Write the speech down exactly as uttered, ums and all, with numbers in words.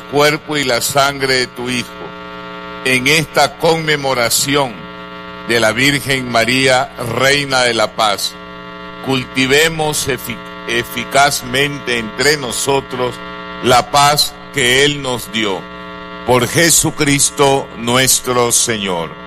cuerpo y la sangre de tu Hijo. En esta conmemoración de la Virgen María, Reina de la Paz, cultivemos efic- eficazmente entre nosotros la paz que Él nos dio. Por Jesucristo nuestro Señor.